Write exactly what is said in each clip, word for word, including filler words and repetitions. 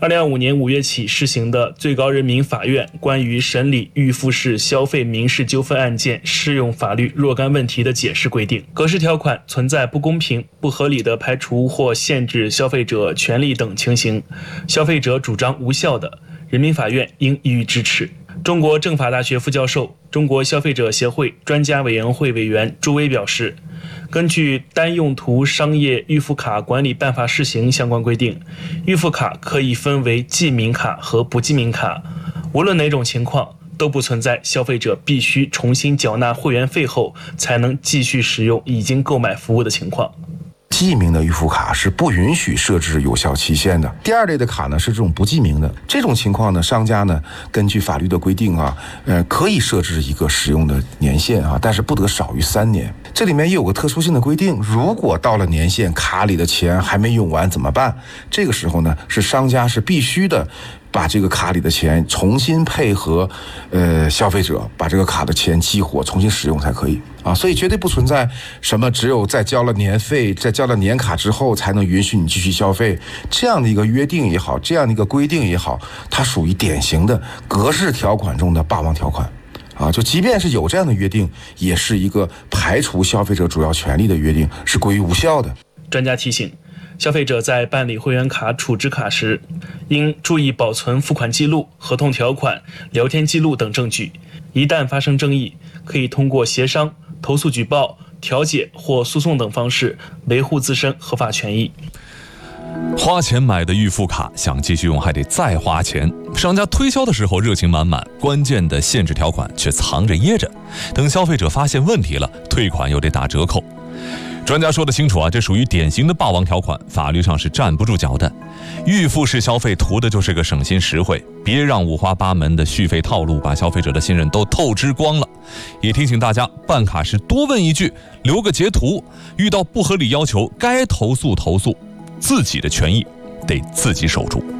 二零二五年五月起施行的最高人民法院关于审理预付式消费民事纠纷案件适用法律若干问题的解释规定，格式条款存在不公平、不合理的排除或限制消费者权利等情形，消费者主张无效的，人民法院应予以支持。中国政法大学副教授、中国消费者协会专家委员会委员朱威表示，根据单用途商业预付卡管理办法试行相关规定，预付卡可以分为记名卡和不记名卡，无论哪种情况都不存在消费者必须重新缴纳会员费后才能继续使用已经购买服务的情况。 记名的预付卡是不允许设置有效期限的。第二类的卡呢是这种不记名的，这种情况呢，商家呢根据法律的规定啊，呃，可以设置一个使用的年限啊，但是不得少于三年。这里面也有个特殊性的规定，如果到了年限，卡里的钱还没用完怎么办？这个时候呢，是商家是必须的。把这个卡里的钱重新配合，呃，消费者把这个卡的钱激活，重新使用才可以啊，所以绝对不存在什么只有在交了年费、在交了年卡之后才能允许你继续消费这样的一个约定也好，这样的一个规定也好，它属于典型的格式条款中的霸王条款。啊，就即便是有这样的约定，也是一个排除消费者主要权利的约定，是归于无效的。 专家提醒，消费者在办理会员卡储值卡时，应注意保存付款记录、合同条款、聊天记录等证据。一旦发生争议，可以通过协商、投诉举报、调解或诉讼等方式维护自身合法权益。 花钱买的预付卡，想继续用还得再花钱。商家推销的时候热情满满，关键的限制条款却藏着掖着，等消费者发现问题了，退款又得打折扣。专家说得清楚啊，这属于典型的霸王条款，法律上是站不住脚的。预付式消费图的就是个省心实惠，别让五花八门的续费套路把消费者的信任都透支光了。也提醒大家，办卡时多问一句，留个截图，遇到不合理要求该投诉投诉，自己的权益得自己守住。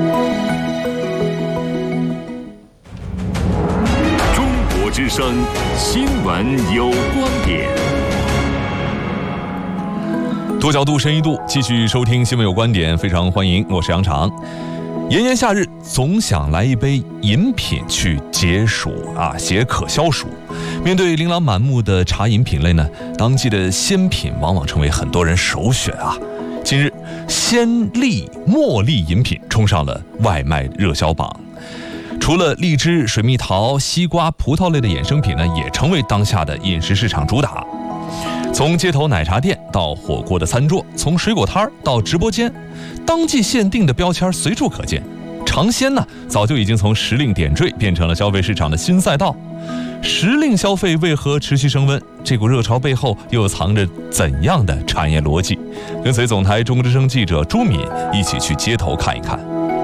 中国之声新闻有观点。 多角度深一度，继续收听新闻有观点，非常欢迎，我是杨常。炎炎夏日，总想来一杯饮品去解暑啊，解渴消暑。面对琳琅满目的茶饮品类呢，当季的鲜品往往成为很多人首选啊。近日，鲜荔茉莉饮品冲上了外卖热销榜。除了荔枝、水蜜桃、西瓜、葡萄类的衍生品呢，也成为当下的饮食市场主打。从街头奶茶店到火锅的餐桌，从水果摊到直播间，当季限定的标签随处可见。尝鲜呢，早就已经从时令点缀变成了消费市场的新赛道。时令消费为何持续升温？这股热潮背后又藏着怎样的产业逻辑？跟随总台中国之声记者朱敏一起去街头看一看。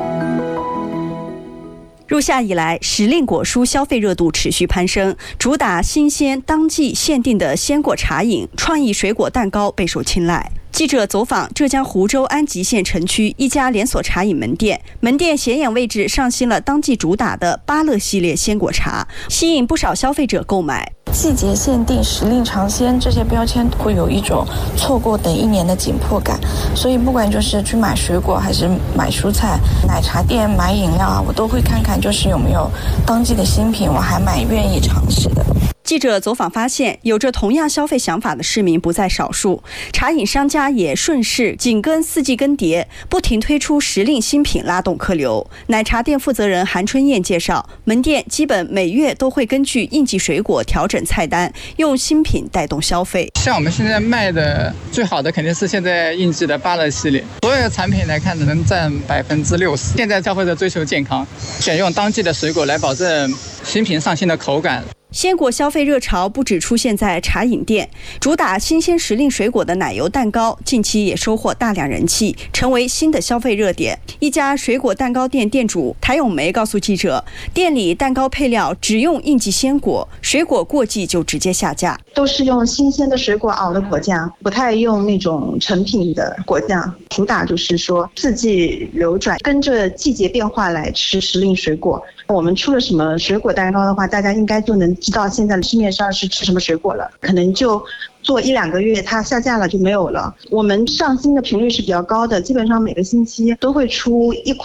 入夏以来，时令果蔬消费热度持续攀升，主打新鲜当季限定的鲜果茶饮、创意水果蛋糕备受青睐。记者走访浙江湖州安吉县城区一家连锁茶饮门店，门店显眼位置上新了当季主打的芭乐系列鲜果茶，吸引不少消费者购买。 季节限定、时令尝鲜这些标签会有一种错过等一年的紧迫感，所以不管就是去买水果还是买蔬菜，奶茶店买饮料啊，我都会看看就是有没有当季的新品，我还蛮愿意尝试的。 记者走访发现，有着同样消费想法的市民不在少数，茶饮商家也顺势紧跟四季更迭，不停推出时令新品拉动客流。奶茶店负责人韩春燕介绍，门店基本每月都会根据应季水果调整菜单，用新品带动消费。 像我们现在卖的最好的肯定是现在应季的芭乐系列，所有的产品来看能占百分之六十。现在消费者追求健康，选用当季的水果来保证新品上新的口感。 鲜果消费热潮不只出现在茶饮店，主打新鲜时令水果的奶油蛋糕近期也收获大量人气，成为新的消费热点。一家水果蛋糕店店主谭咏梅告诉记者，店里蛋糕配料只用应季鲜果，水果过季就直接下架， 都是用新鲜的水果熬的果酱，不太用那种成品的果酱。主打就是说四季流转，跟着季节变化来吃时令水果。我们出了什么水果蛋糕的话，大家应该就能知道现在市面上是吃什么水果了，可能就做一两个月它下架了就没有了。我们上新的频率是比较高的，基本上每个星期都会出一款。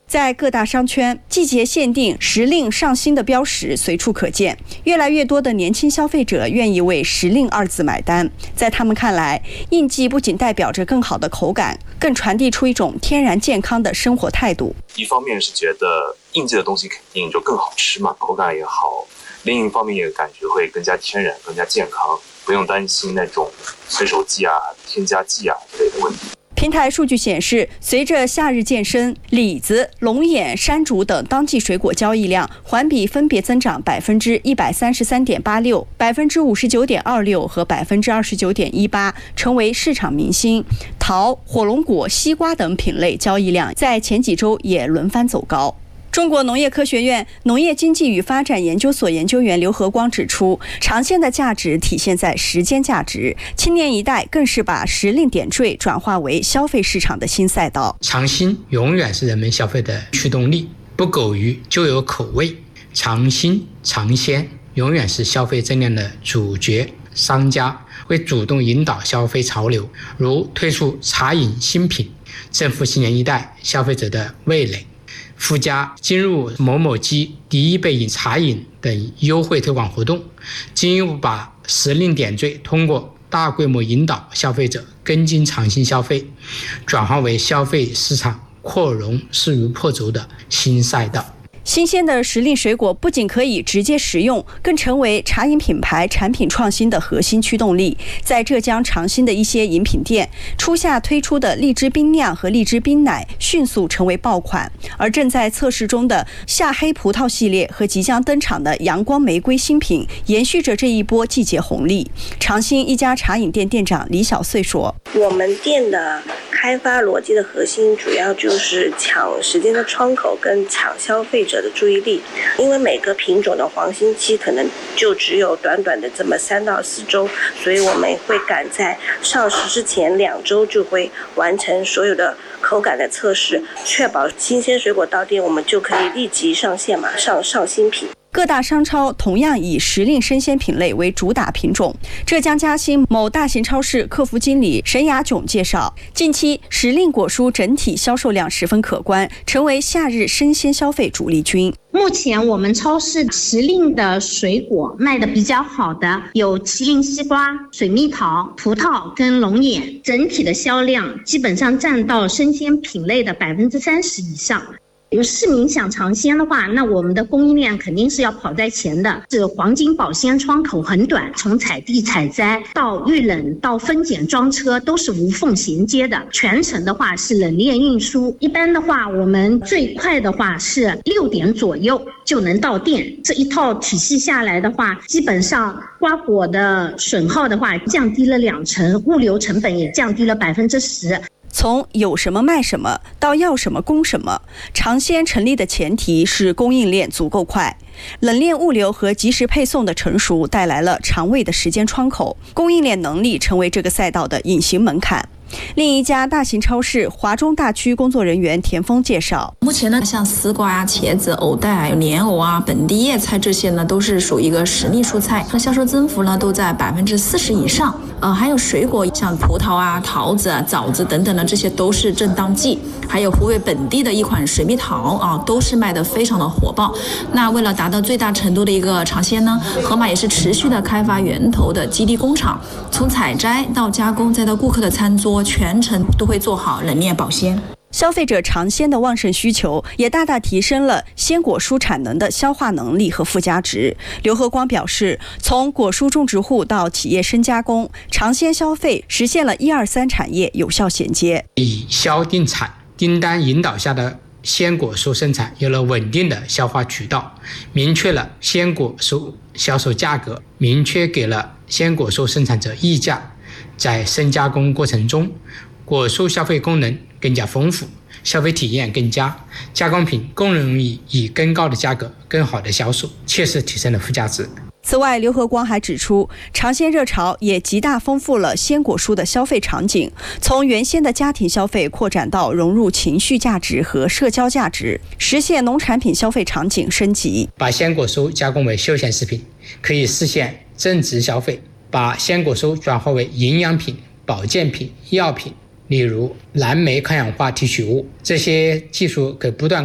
在各大商圈，季节限定、时令上新的标识随处可见，越来越多的年轻消费者愿意为时令二字买单。在他们看来，印记不仅代表着更好的口感，更传递出一种天然健康的生活态度。 一方面是觉得印记的东西肯定就更好吃嘛，口感也好；另一方面也感觉会更加天然、更加健康，不用担心那种催熟剂啊、添加剂啊之类的问题。 平台数据显示，随着夏日健身，李子、龙眼、山竹等当季水果交易量环比分别增长百分之一百三十三点八六、百分之五十九点二六和百分之二十九点一八，成为市场明星。桃、火龙果、西瓜等品类交易量在前几周也轮番走高。中国农业科学院农业经济与发展研究所研究员刘和光指出，尝鲜的价值体现在时间价值，青年一代更是把时令点缀转化为消费市场的新赛道。 尝新永远是人们消费的驱动力，不苟于旧有口味，尝新尝鲜永远是消费增量的主角。商家会主动引导消费潮流，如推出茶饮新品，振奋青年一代消费者的味蕾。附加进入某某鸡第一杯饮茶饮等优惠推广活动，进一步把时令点缀通过大规模引导消费者跟进尝新消费，转化为消费市场扩容势如破竹的新赛道。 新鲜的时令水果不仅可以直接食用，更成为茶饮品牌产品创新的核心驱动力。在浙江长兴的一些饮品店，初夏推出的荔枝冰酿和荔枝冰奶迅速成为爆款，而正在测试中的夏黑葡萄系列和即将登场的阳光玫瑰新品，延续着这一波季节红利。长兴一家茶饮店店长李小穗说：“ 我们店的开发逻辑的核心主要就是抢时间的窗口跟抢消费者的注意力，因为每个品种的黄金期可能就只有短短的这么三到四周，所以我们会赶在上市之前两周就会完成所有的口感的测试，确保新鲜水果到店我们就可以立即上线，马上上新品。” 各大商超同样以时令生鲜品类为主打品种。浙江嘉兴某大型超市客服经理沈雅炯介绍，近期时令果蔬整体销售量十分可观，成为夏日生鲜消费主力军。 目前我们超市时令的水果卖的比较好的有麒麟西瓜、水蜜桃、葡萄跟龙眼，整体的销量基本上占到生鲜品类的百分之三十以上。有市民想尝鲜的话，那我们的供应链肯定是要跑在前的。这黄金保鲜窗口很短，从采地采摘到预冷到分拣装车都是无缝衔接的，全程的话是冷链运输。一般的话，我们最快的话是六点左右就能到店。这一套体系下来的话，基本上瓜果的损耗的话降低了两成，物流成本也降低了百分之十。 从有什么卖什么到要什么供什么，尝鲜成立的前提是供应链足够快。冷链物流和及时配送的成熟带来了长尾的时间窗口，供应链能力成为这个赛道的隐形门槛。另一家大型超市华中大区工作人员田峰介绍， 目前呢，像丝瓜啊、茄子、藕带啊、莲藕啊、本地叶菜这些呢，都是属于一个时令蔬菜，它销售增幅呢都在百分之四十以上。呃，还有水果，像葡萄啊、桃子啊、枣子等等的，这些都是正当季。还有湖北本地的一款水蜜桃啊，都是卖得非常的火爆。那为了达到最大程度的一个尝鲜呢，盒马也是持续的开发源头的基地工厂，从采摘到加工，再到顾客的餐桌，全程都会做好冷链保鲜。 消费者尝鲜的旺盛需求，也大大提升了鲜果蔬产能的消化能力和附加值。刘和光表示，从果蔬种植户到企业深加工，尝鲜消费实现了一二三产业有效衔接。 以销定产订单引导下的鲜果蔬生产有了稳定的消化渠道，明确了鲜果蔬销售价格，明确给了鲜果蔬生产者溢价。在深加工过程中，果蔬消费功能更加丰富，消费体验更佳，加工品更容易以更高的价格更好的销售，切实提升了附加值。 此外，刘和光还指出，尝鲜热潮也极大丰富了鲜果蔬的消费场景，从原先的家庭消费扩展到融入情绪价值和社交价值，实现农产品消费场景升级。 把鲜果蔬加工为休闲食品，可以实现增值消费；把鲜果蔬转化为营养品、保健品、药品，例如蓝莓抗氧化提取物，这些技术可不断